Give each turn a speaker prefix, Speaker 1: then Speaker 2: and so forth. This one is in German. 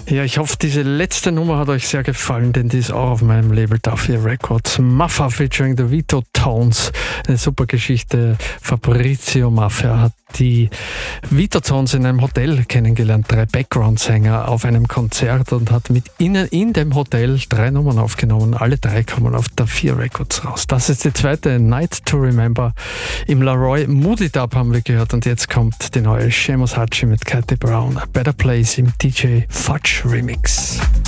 Speaker 1: Ja, ich hoffe, diese letzte Nummer hat euch sehr gefallen, denn die ist auch auf meinem Label Dafür Records. Mafia featuring the Vito Tones. Eine super Geschichte. Fabrizio Mafia hat die Vito Tones in einem Hotel kennengelernt, 3 Background-Sänger auf einem Konzert und hat mit ihnen in dem Hotel 3 Nummern aufgenommen. Alle 3 kommen auf Dafür Records raus. Das ist die zweite, Night to Remember. Im Laroy Moody Dub haben wir gehört und jetzt kommt die neue Seamus Hachi mit Katy Brown, A Better Place im DJ Fudge Remix.